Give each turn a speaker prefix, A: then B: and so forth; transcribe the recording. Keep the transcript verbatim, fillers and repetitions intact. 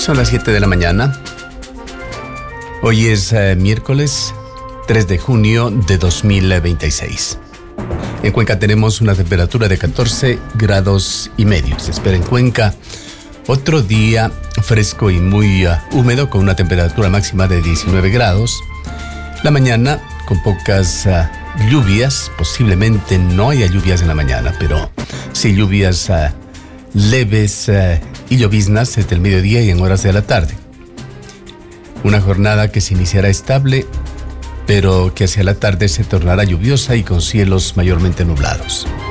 A: Son las siete de la mañana. Hoy es eh, miércoles tres de junio de dos mil veintiséis. En Cuenca tenemos una temperatura de catorce grados y medio. Se espera en Cuenca otro día fresco y muy uh, húmedo con una temperatura máxima de diecinueve grados. La mañana con pocas uh, lluvias. Posiblemente no haya lluvias en la mañana, pero sí lluvias uh, leves uh, y lloviznas desde el mediodía y en horas de la tarde. Una jornada que se iniciará estable, pero que hacia la tarde se tornará lluviosa y con cielos mayormente nublados.